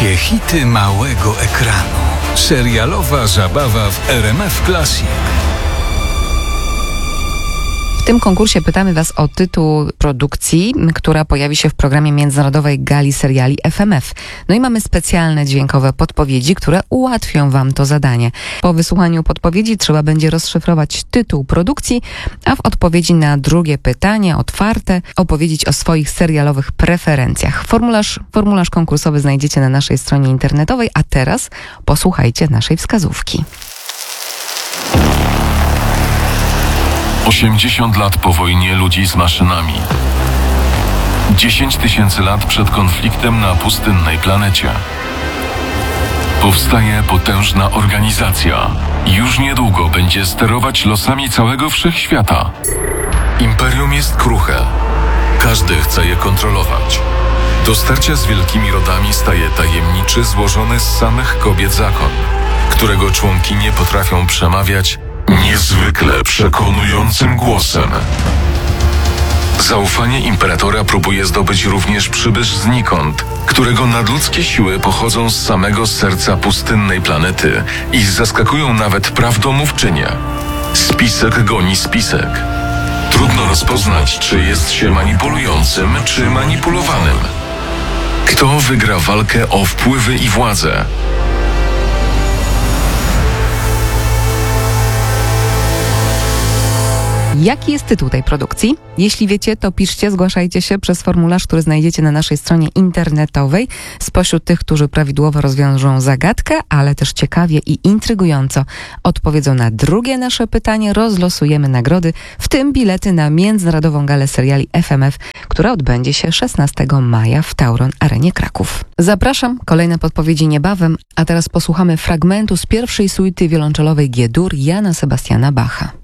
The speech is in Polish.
Wielkie hity małego ekranu. Serialowa zabawa w RMF Classic. W tym konkursie pytamy Was o tytuł produkcji, która pojawi się w programie międzynarodowej gali seriali FMF. No i mamy specjalne dźwiękowe podpowiedzi, które ułatwią Wam to zadanie. Po wysłuchaniu podpowiedzi trzeba będzie rozszyfrować tytuł produkcji, a w odpowiedzi na drugie pytanie, otwarte, opowiedzieć o swoich serialowych preferencjach. Formularz konkursowy znajdziecie na naszej stronie internetowej, a teraz posłuchajcie naszej wskazówki. 80 lat po wojnie ludzi z maszynami. 10 000 lat przed konfliktem na pustynnej planecie. Powstaje potężna organizacja. Już niedługo będzie sterować losami całego wszechświata. Imperium jest kruche. Każdy chce je kontrolować. Do starcia z wielkimi rodami staje tajemniczy, złożony z samych kobiet zakon, którego członkinie potrafią przemawiać niezwykle przekonującym głosem. Zaufanie imperatora próbuje zdobyć również przybysz znikąd, którego nadludzkie siły pochodzą z samego serca pustynnej planety i zaskakują nawet prawdomówczynię. Spisek goni spisek. Trudno rozpoznać, czy jest się manipulującym, czy manipulowanym. Kto wygra walkę o wpływy i władzę? Jaki jest tytuł tej produkcji? Jeśli wiecie, to piszcie, zgłaszajcie się przez formularz, który znajdziecie na naszej stronie internetowej. Spośród tych, którzy prawidłowo rozwiążą zagadkę, ale też ciekawie i intrygująco odpowiedzą na drugie nasze pytanie, rozlosujemy nagrody, w tym bilety na Międzynarodową Galę Seriali FMF, która odbędzie się 16 maja w Tauron Arenie Kraków. Zapraszam, kolejne podpowiedzi niebawem, a teraz posłuchamy fragmentu z pierwszej suity wiolonczelowej G-dur Jana Sebastiana Bacha.